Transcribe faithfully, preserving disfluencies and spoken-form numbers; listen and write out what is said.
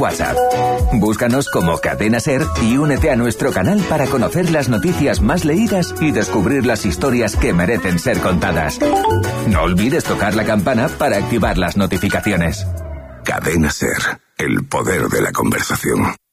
WhatsApp. Búscanos como Cadena Ser y únete a nuestro canal para conocer las noticias más leídas y descubrir las historias que merecen ser contadas. No olvides tocar la campana para activar las notificaciones. Cadena Ser, el poder de la conversación.